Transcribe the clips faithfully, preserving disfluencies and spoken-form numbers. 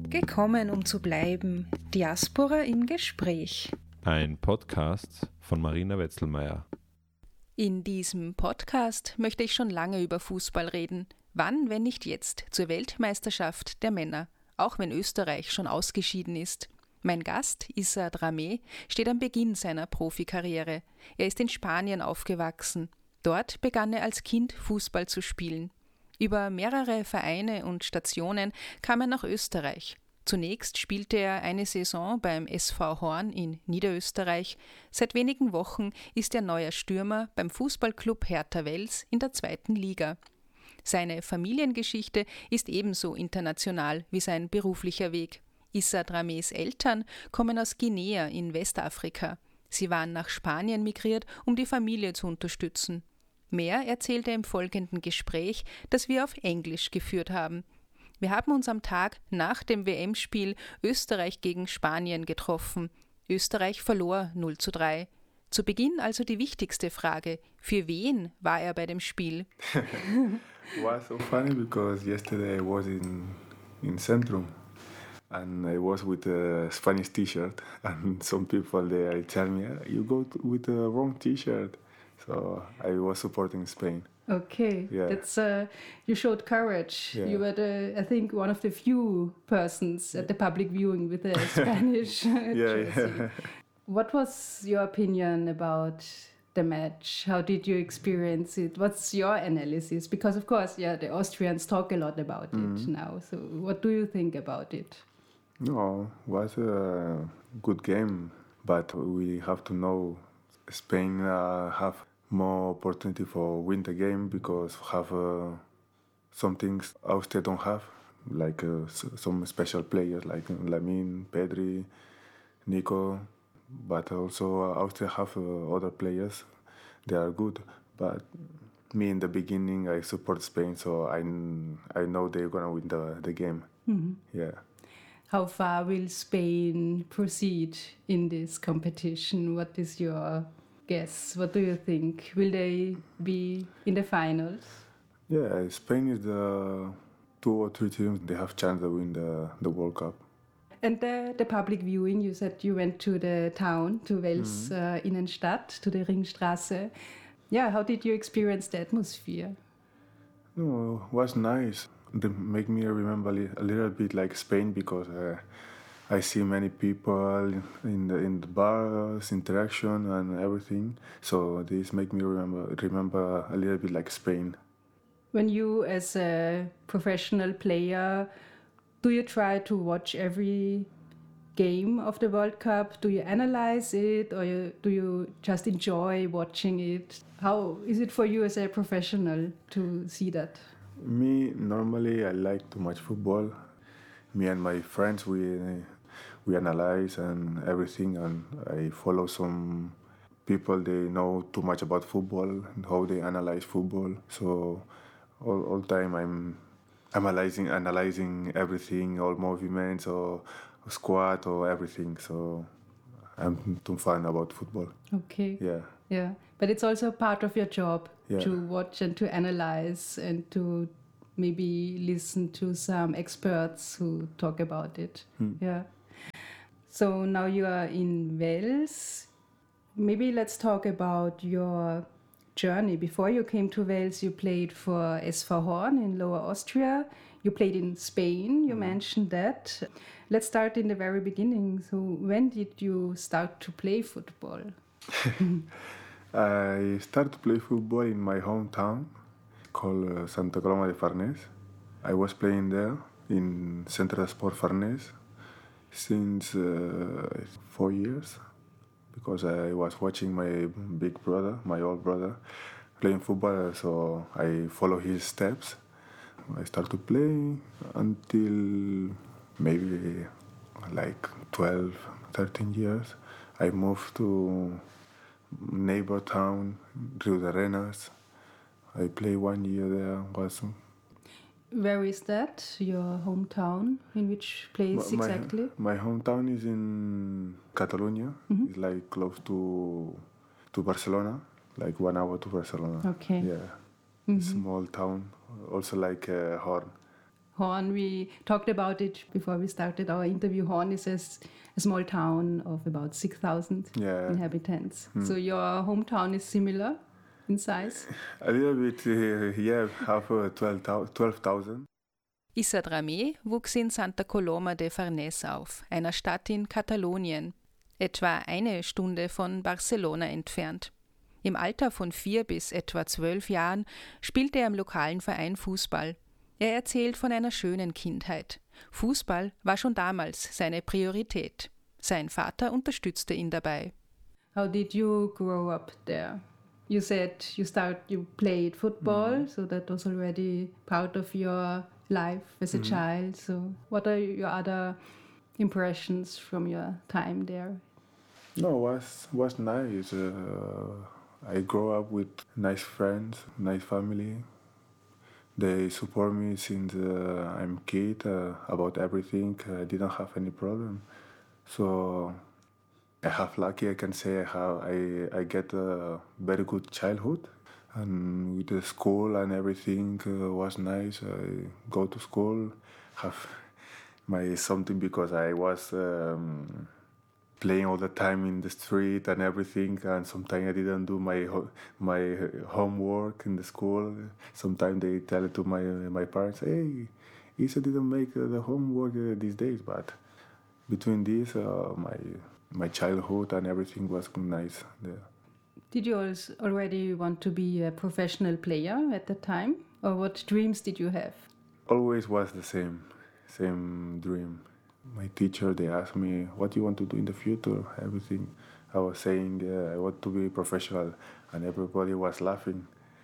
Gekommen, um zu bleiben. Diaspora im Gespräch. Ein Podcast von Marina Wetzelmeier. In diesem Podcast möchte ich schon lange über Fußball reden. Wann, wenn nicht jetzt, zur Weltmeisterschaft der Männer, auch wenn Österreich schon ausgeschieden ist. Mein Gast, Issa Dramé, steht am Beginn seiner Profikarriere. Er ist in Spanien aufgewachsen. Dort begann er als Kind Fußball zu spielen. Über mehrere Vereine und Stationen kam er nach Österreich. Zunächst spielte er eine Saison beim S V Horn in Niederösterreich. Seit wenigen Wochen ist er neuer Stürmer beim Fußballclub Hertha Wels in der zweiten Liga. Seine Familiengeschichte ist ebenso international wie sein beruflicher Weg. Issa Dramés Eltern kommen aus Guinea in Westafrika. Sie waren nach Spanien migriert, um die Familie zu unterstützen. Mehr erzählt er im folgenden Gespräch, das wir auf Englisch geführt haben. Wir haben uns am Tag nach dem W M-Spiel Österreich gegen Spanien getroffen. Österreich verlor null zu drei. Zu Beginn also die wichtigste Frage. Für wen war er bei dem Spiel? It was so funny because yesterday I was in, in Centrum and I was with a Spanish t-shirt and some people there tell me, you go to, with the wrong t-shirt. So I was supporting Spain. Okay, yeah. that's uh, you showed courage. Yeah. You were, the, I think, one of the few persons at the public viewing with a Spanish yeah, jersey. yeah. What was your opinion about the match? How did you experience it? What's your analysis? Because, of course, yeah, the Austrians talk a lot about Mm-hmm. it now. So what do you think about it? No, it was a good game, but we have to know Spain uh, have more opportunity for win the game because have uh, some things Austria don't have, like uh, s- some special players like Lamine, Pedri, Nico, but also uh, Austria have uh, other players. They are good, but me in the beginning I support Spain, so I I know they're gonna win the the game. Mm-hmm. Yeah. How far will Spain proceed in this competition? What is your guess? What do you think? Will they be in the finals? Yeah, Spain is the two or three teams they have chance to win the, the World Cup. And the, the public viewing, you said you went to the town, to Wels Mm-hmm. uh, Innenstadt, to the Ringstraße. Yeah, how did you experience the atmosphere? No, it was nice. They make me remember li- a little bit like Spain because uh, I see many people in the in the bars, interaction and everything. So this make me remember remember a little bit like Spain. When you, as a professional player, do you try to watch every game of the World Cup? Do you analyze it, or you, do you just enjoy watching it? How is it for you as a professional to see that? Me normally I like too much football. Me and my friends we we analyze and everything, and I follow some people they know too much about football and how they analyze football. So all all time I'm analyzing analyzing everything, all movements or squad or everything. So I'm too fan about football. Okay. Yeah. Yeah, but it's also part of your job Yeah. to watch and to analyze and to maybe listen to some experts who talk about it. Hmm. Yeah. So now you are in Wales. Maybe let's talk about your journey. Before you came to Wales, you played for S V Horn in Lower Austria. You played in Spain. You mentioned that. Let's start in the very beginning. So when did you start to play football? I started to play football in my hometown called uh, Santa Coloma de Farners. I was playing there in Central Sport Farners since uh, four years because I was watching my big brother, my old brother, playing football, so I follow his steps. I started to play until maybe like twelve, thirteen years. I moved to neighbor town, Rio de Arenas. I played one year there. Was Where is that? Your hometown? In which place my, exactly? My hometown is in Catalonia. Mhm. It's like close to to Barcelona, like one hour to Barcelona. Okay. Yeah, Mhm. small town, also like uh, Horn. Horn, we talked about it before we started our interview. Horn is a, a small town of about six thousand yeah. inhabitants. Hmm. So your hometown is similar in size? A little bit, uh, yeah, have uh, twelve thousand. Issa Dramé wuchs in Santa Coloma de Farners auf, einer Stadt in Katalonien, etwa eine Stunde von Barcelona entfernt. Im Alter von vier bis etwa zwölf Jahren spielte er im lokalen Verein Fußball. Er erzählt von einer schönen Kindheit. Fußball war schon damals seine Priorität. Sein Vater unterstützte ihn dabei. How did you grow up there? You said you start you played football, mm. so that was already part of your life as a mm. child. So what are your other impressions from your time there? No, was was nice. Uh, I grew up with nice friends, nice family. They support me since uh, I'm kid uh, about everything. I didn't have any problem. So I have lucky, I can say I have I, I get a very good childhood, and with the school and everything uh, was nice. I go to school, have my something because I was um, playing all the time in the street and everything, and sometimes I didn't do my ho- my homework in the school. Sometimes they tell it to my my parents, hey, Isa didn't make uh, the homework uh, these days, but between this, uh, my my childhood and everything was nice there. Did you also already want to be a professional player at the time, or what dreams did you have? Always was the same, same dream. My teacher, they asked me, what do you want to do in the future? Everything. I was saying, uh, I want to be professional, and everybody was laughing.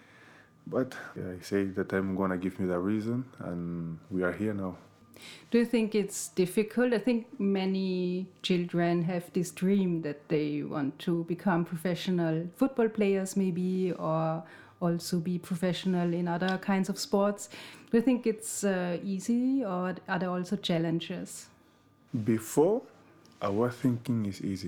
But yeah, I say that I'm gonna give me the reason, and we are here now. Do you think it's difficult? I think many children have this dream that they want to become professional football players maybe, or also be professional in other kinds of sports. Do you think it's uh, easy, or are there also challenges? Before, I was thinking it's easy.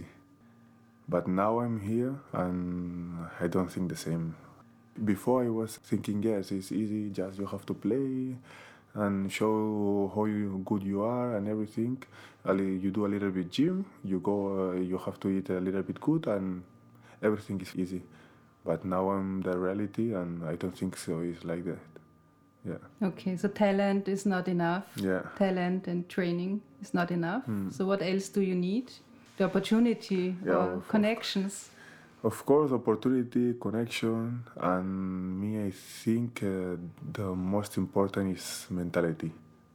But now I'm here and I don't think the same. Before I was thinking, yes, it's easy, just you have to play and show how you, good you are and everything. You do a little bit gym, you go, uh, you have to eat a little bit good, and everything is easy. But now I'm the reality, and I don't think so. It's like that. Yeah. Okay, so talent is not enough. Yeah. Talent and training is not enough. Mm. So what else do you need? The opportunity yeah, or of, connections? Of course, opportunity, connection, and me, I think uh, the most important is mentality.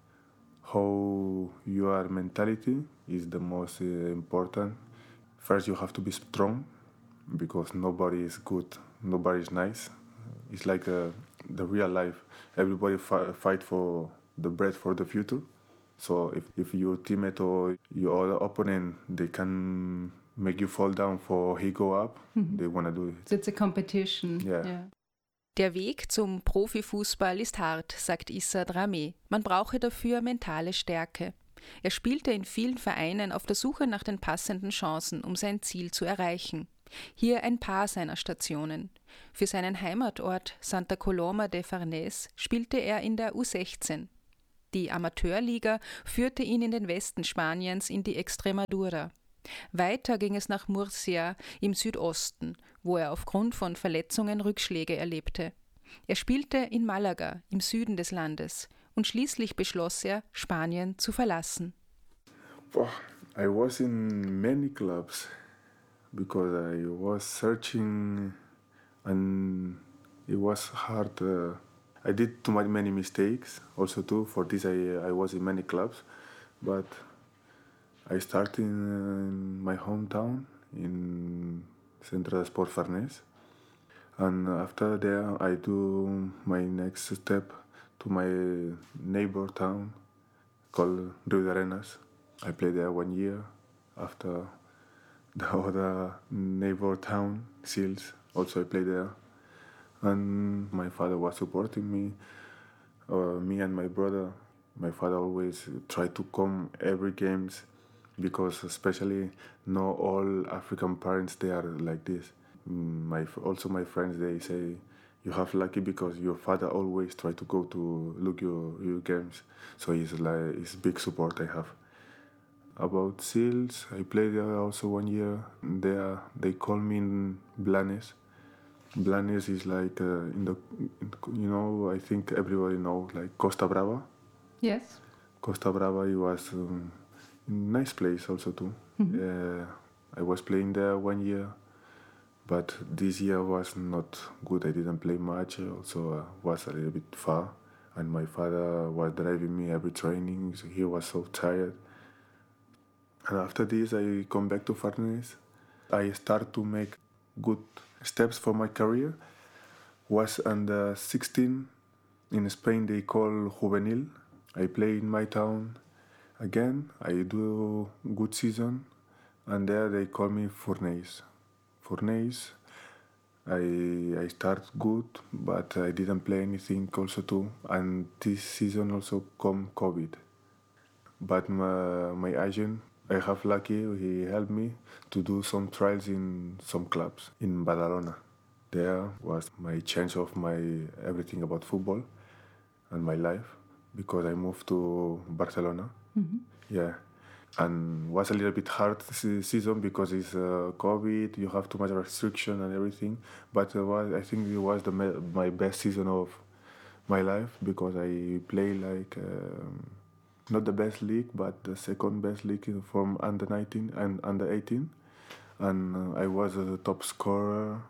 How you are mentality is the most uh, important. First, you have to be strong, because nobody is good, nobody is nice. It's like uh, the real life. Everybody fi- fight for the bread for the future. So if, if your teammate or your other opponent, they can make you fall down for he go up, mm-hmm. they want to do it. So it's a competition. Yeah. Yeah. Der Weg zum Profifußball ist hart, sagt Issa Dramé. Man brauche dafür mentale Stärke. Er spielte in vielen Vereinen auf der Suche nach den passenden Chancen, um sein Ziel zu erreichen. Hier ein paar seiner Stationen. Für seinen Heimatort Santa Coloma de Farners spielte er in der U sechzehn. Die Amateurliga führte ihn in den Westen Spaniens in die Extremadura. Weiter ging es nach Murcia im Südosten, wo er aufgrund von Verletzungen Rückschläge erlebte. Er spielte in Malaga im Süden des Landes und schließlich beschloss er, Spanien zu verlassen. I was in many clubs because I was searching and it was hard. Uh, I did too many mistakes also too. For this I, I was in many clubs, but I started in my hometown in Centro de Sport Farners, and after there I do my next step to my neighbor town called Rio de Arenas. I played there one year. After the other neighbor town, Sils, also I played there. And my father was supporting me, uh, me and my brother. My father always tried to come every games, because especially not all African parents, they are like this. My also my friends, they say, you have lucky because your father always try to go to look your your games. So it's like it's big support I have. About Seals, I played there also one year. There they call me in Blanes. Blanes is like uh, in the you know I think everybody know like Costa Brava. Yes. Costa Brava it was um, a nice place also too. Uh, I was playing there one year, but this year was not good. I didn't play much. Also uh, was a little bit far, and my father was driving me every training. So he was so tired. And after this, I come back to Farnese. I start to make good steps for my career. Was under sixteen in Spain. They call juvenil. I play in my town again. I do good season, and there they call me Fornés. Fornés. I I start good, but I didn't play anything also too. And this season also come COVID. But my, my agent, I have lucky, he helped me to do some trials in some clubs in Badalona. There was my change of my everything about football and my life because I moved to Barcelona. Yeah. And was a little bit hard se- season because it's uh, COVID, you have too much restriction and everything. But it was, I think it was the me- my best season of my life because I play like um, not the best league, but the second best league in- from under nineteen and under eighteen. And uh, I was a top scorer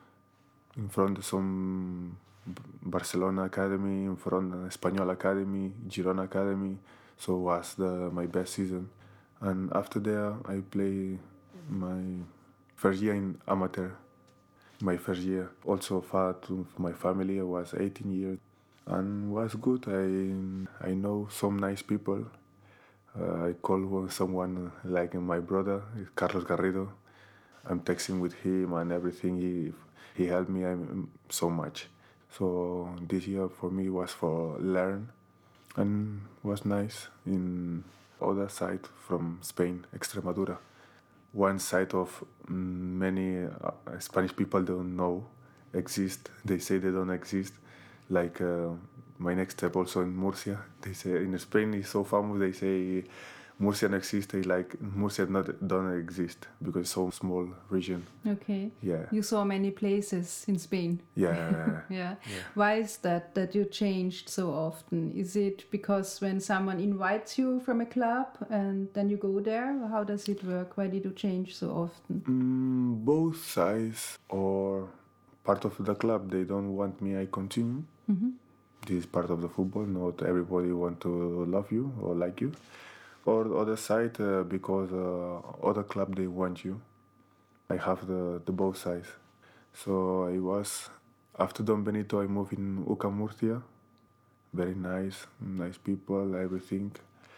in front of some B- Barcelona Academy, in front of Espanyol Academy, Girona Academy. So was the my best season. And after there, I play my first year in amateur. My first year also far to my family. I was eighteen years and was good. I I know some nice people. Uh, I call one- someone like my brother, Carlos Garrido. I'm texting with him and everything. He he helped me um, so much. So this year for me was for learn and was nice in other side from Spain, Extremadura. One side of mm, many uh, Spanish people don't know exist. They say they don't exist. Like uh, my next step also in Murcia. They say in Spain is so famous. They say Murcia don't exist. They like Murcia not don't exist because it's so small region. Okay. Yeah. You saw many places in Spain. Yeah. Yeah. Why is that that you changed so often? Is it because when someone invites you from a club and then you go there? Or how does it work? Why did you change so often? Mm, both sides or part of the club they don't want me I continue. This is part of the football. Not everybody want to love you or like you. Or the other side uh, because uh, other club they want you. I have the, the both sides. So I was after Don Benito I moved in Uca Murcia. Very nice, nice people, everything.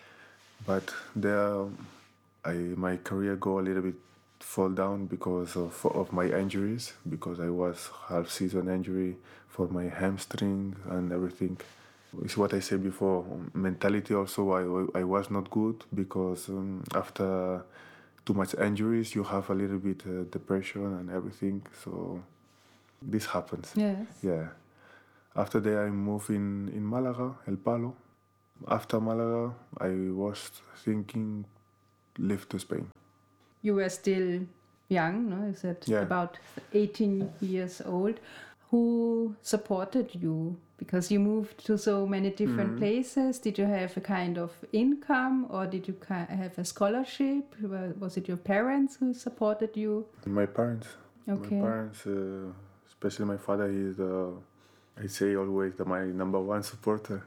But there I my career go a little bit fall down because of, of my injuries because I was half season injury for my hamstring and everything. It's what I said before. Mentality also I, I was not good because um, after too much injuries you have a little bit uh, depression and everything. So this happens. Yes. Yeah. After that I moved in, in Malaga, El Palo. After Malaga I was thinking live to Spain. You were still young, no? You said Yeah. about eighteen years old. Who supported you? Because you moved to so many different places. Did you have a kind of income or did you ki- have a scholarship? Wa- Was it your parents who supported you? My parents. Okay. My parents, uh, especially my father, he is the, I say always, the, my number one supporter.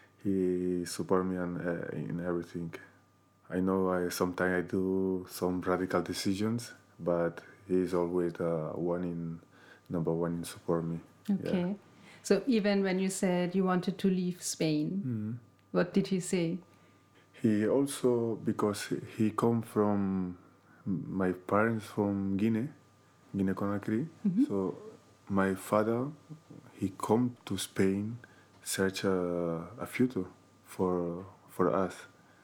He support me on, uh, in everything. I know I sometimes I do some radical decisions, but he is always the one in number one in support me. Okay. So even when you said you wanted to leave Spain, what did he say? He also because he come from my parents from Guinea, Guinea Conakry. So my father he come to Spain search a, a future for for us.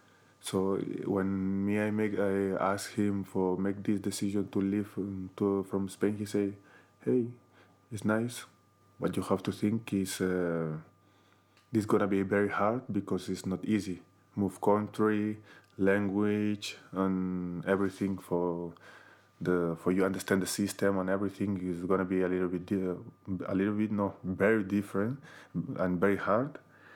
So when me I make I ask him for make this decision to leave um, to from Spain, he say, "Hey, it's nice. what you have to think is uh, this is gonna be very hard because it's not easy. Move country, language, and everything for the for you understand the system and everything is gonna be a little bit di- a little bit no very different and very hard.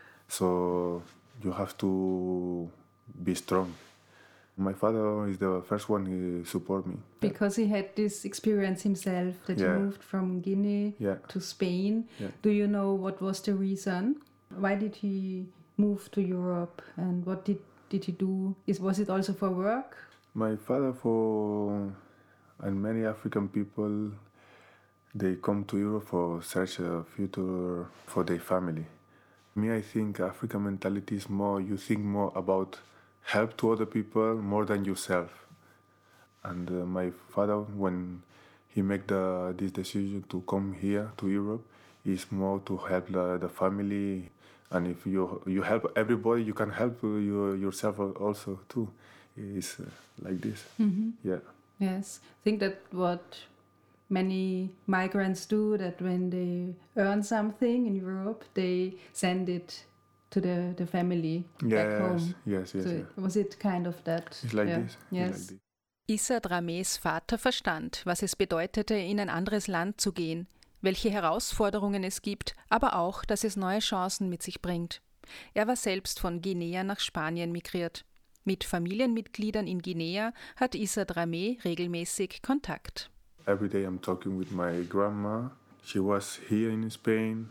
So you have to be strong. My father is the first one who support me. Because he had this experience himself that Yeah. he moved from Guinea Yeah. to Spain. Yeah. Do you know what was the reason? Why did he move to Europe and what did, did he do? Is was it also for work? My father for and many African people they come to Europe for search a future for their family. Me, I think African mentality is more you think more about help to other people more than yourself. And uh, my father, when he make the this decision to come here to Europe, is more to help the, the family. And if you you help everybody, you can help you yourself also too. It's uh, like this. Mm-hmm. Yeah. Yes, I think that what many migrants do, that when they earn something in Europe, they send it to the, the family back Yes, home. yes, yes, So yes. was it kind of that? It's like yeah. this. Yes. It's like this. Issa Drames Vater verstand, was es bedeutete, in ein anderes Land zu gehen, welche Herausforderungen es gibt, aber auch, dass es neue Chancen mit sich bringt. Er war selbst von Guinea nach Spanien migriert. Mit Familienmitgliedern in Guinea hat Issa Drame regelmäßig Kontakt. Every day I'm talking with my grandma. She was here in Spain,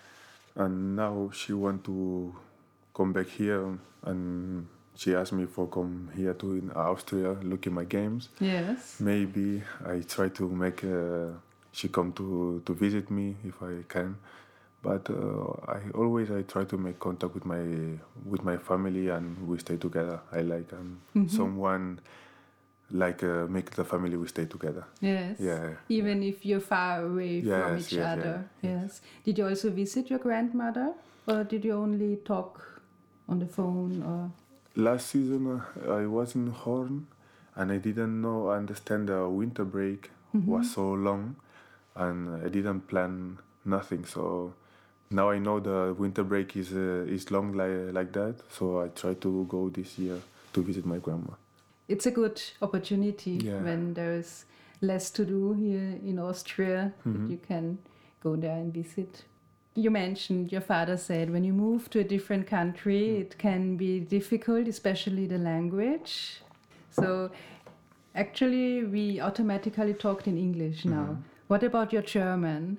and now she want to come back here, and she asked me for come here to in Austria, look at my games. Yes. Maybe I try to make uh, she come to, to visit me if I can, but uh, I always I try to make contact with my with my family and we stay together. I like um, Mhm. someone like uh, make the family we stay together. Yes. Yeah. Even if you're far away from Yes, each yes, yeah, other. yes. Yes. Did you also visit your grandmother, or did you only talk on the phone? Or Last season uh, I was in Horn and I didn't know understand the winter break was so long and I didn't plan nothing. So now I know the winter break is uh, is long like like that. So I try to go this year to visit my grandma. it's a good opportunity Yeah. when there's less to do here in Austria Mhm. that you can go there and visit. You mentioned your father said when you move to a different country, it can be difficult, especially the language. So actually, we automatically talked in English now. What about your German?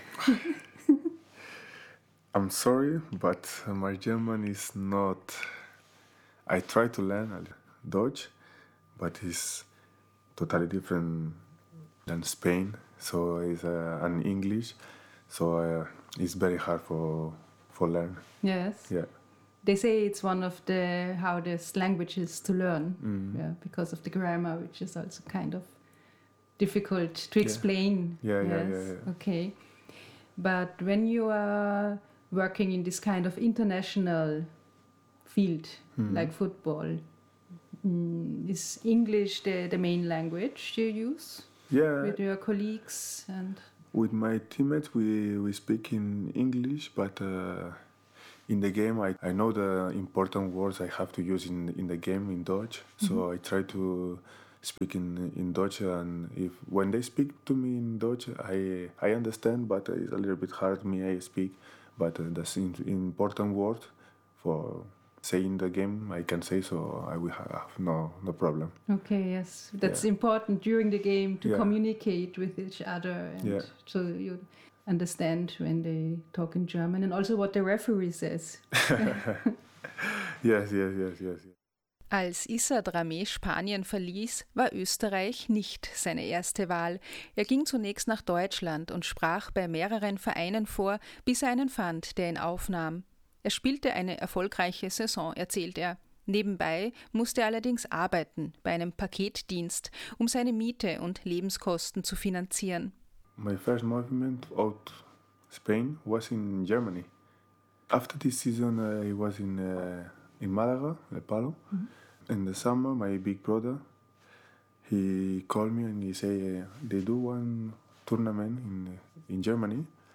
I'm sorry, but my German is not. I try to learn Dutch, but it's totally different than Spain. So it's uh, an English, so uh, it's very hard for for learn. Yes. Yeah. They say it's one of the hardest languages to learn, Mm. yeah, because of the grammar, which is also kind of difficult to Yeah. explain. Yeah, yeah, yes. yeah, yeah. Okay. But when you are working in this kind of international field, Mhm. like football, mm, is English the, the main language you use Yeah. with your colleagues? And With my teammates, we, we speak in English, but uh, in the game, I, I know the important words I have to use in, in the game in Dutch. So I try to speak in, in Dutch, and if when they speak to me in Dutch, I I understand, but it's a little bit hard me I speak. But uh, that's in, important word for saying the game I can say, so I will have no no problem. okay, yes, that's Yeah. important during the game to Yeah. communicate with each other, and Yeah. so you understand when they talk in German, and also what the referee says. Yes, yes, yes, yes. yes. Als Issa Drame Spanien verließ, war Österreich nicht seine erste Wahl. Er ging zunächst nach Deutschland und sprach bei mehreren Vereinen vor, bis er einen fand, der ihn aufnahm. Er spielte eine erfolgreiche Saison, erzählt er. Nebenbei musste er allerdings arbeiten bei einem Paketdienst, um seine Miete und Lebenskosten zu finanzieren. My first movement out Spain was in Germany. After this season, I was in uh, in Malaga, El Palo. In the summer, my big brother, he called me and he said uh, they do one tournament in in Germany,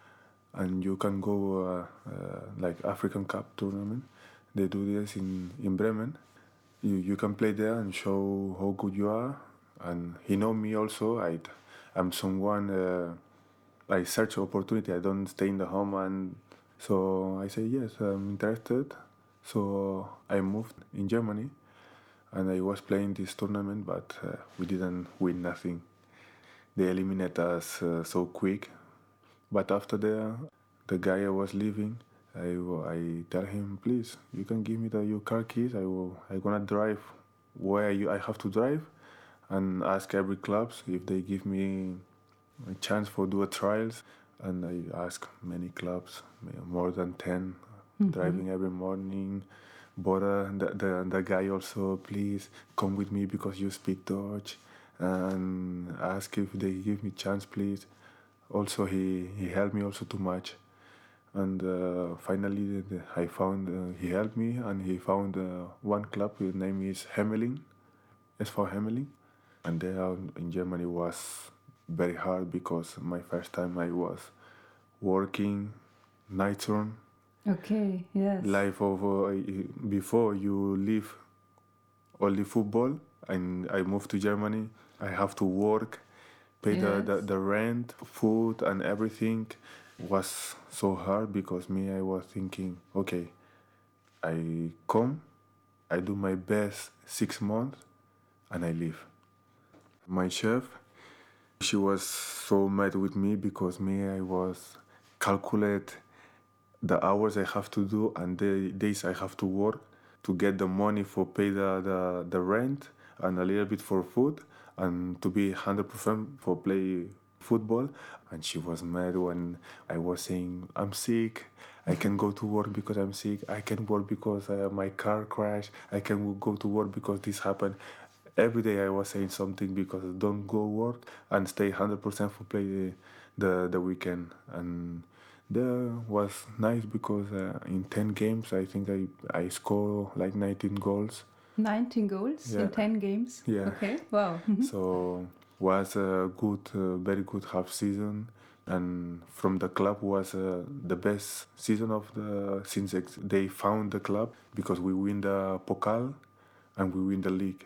and you can go uh, uh, like African Cup tournament. They do this in, in Bremen. You you can play there and show how good you are. And he know me also. I I'm someone uh, I search opportunity. I don't stay in the home, and so I say yes, I'm interested. So I moved in Germany, and I was playing this tournament, but uh, we didn't win nothing. They eliminated us uh, so quick. But after the the guy I was leaving, I, I tell him, please, you can give me the your car keys. I will I gonna drive where you I have to drive, and ask every clubs if they give me a chance for do a trials. And I ask many clubs, more than ten, mm-hmm. driving every morning. But uh, the, the the guy also, please come with me because you speak Dutch, and ask if they give me chance, please. Also, he, he helped me also too much, and uh, finally the, I found uh, he helped me, and he found uh, one club. His name is Hemmeling, S for Hemmeling, and there in Germany was very hard because my first time I was working night turn. Okay, yes. Life of uh, before you leave only football, and I moved to Germany. I have to work. Pay yes. the, the, the rent, food, and everything was so hard because me, I was thinking, okay, I come, I do my best six months, and I leave. My chef, she was so mad with me because me, I was calculate the hours I have to do and the days I have to work to get the money for pay the, the, the rent and a little bit for food, and to be one hundred percent for play football. And she was mad when I was saying, I'm sick, I can go to work because I'm sick, I can work because uh, my car crashed, I can go to work because this happened. Every day I was saying something because don't go work and stay one hundred percent for play the, the, the weekend. And that was nice because uh, in ten games, I think I, I score like nineteen goals. nineteen goals yeah. in ten games? Yeah. Okay, wow. Mm-hmm. So was a good, uh, very good half season. And from the club was uh, the best season of the, since they found the club, because we win the Pokal and we win the league.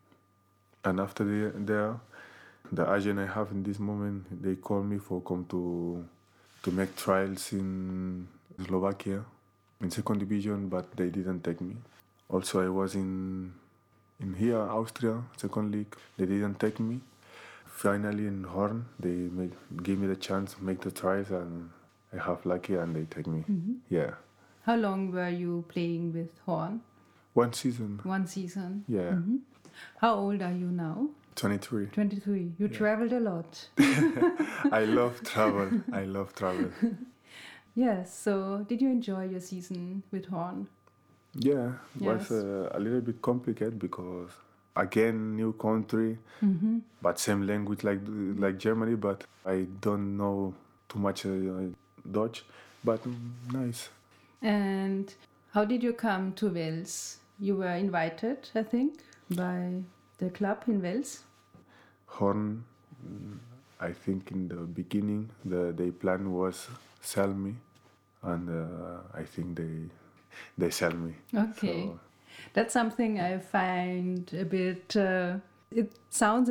And after the, there, the agent I have in this moment, they call me for come to to make trials in Slovakia, in second division, but they didn't take me. Also, I was in in here, Austria, second league. They didn't take me. Finally, in Horn, they made, gave me the chance to make the trials, and I have lucky, and they take me. Mm-hmm. Yeah. How long were you playing with Horn? One season. One season. Yeah. Mm-hmm. How old are you now? twenty-three. twenty-three. You yeah. traveled a lot. I love travel. I love travel. Yes. So, did you enjoy your season with Horn? Yeah, it yes. was uh, a little bit complicated because, again, new country, mm-hmm. but same language like like Germany, but I don't know too much uh, Dutch, but nice. And how did you come to Wels? You were invited, I think, by the club in Wels? Horn, I think in the beginning, the their plan was sell me, and uh, I think they they sell me. Okay. So, that's something I find a bit, uh, it sounds